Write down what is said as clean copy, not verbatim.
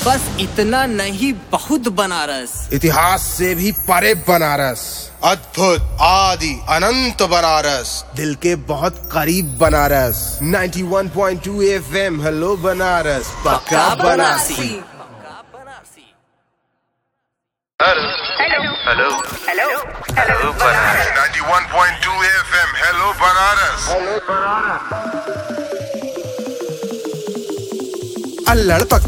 बस इतना नहीं, बहुत बनारस। इतिहास से भी परे बनारस, अद्भुत आदि अनंत बनारस, दिल के बहुत करीब बनारस। 91.2 FM, हेलो बनारस, पक्का Banarasi. Hello hello hello hello Banaras. 91.2 FM, hello Banaras. अल्लड़